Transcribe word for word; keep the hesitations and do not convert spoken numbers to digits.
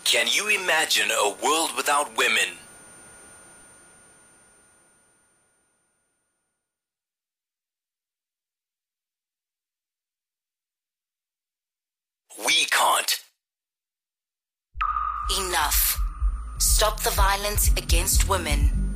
Can you imagine a world without women? We can't. Enough. Stop the violence against women.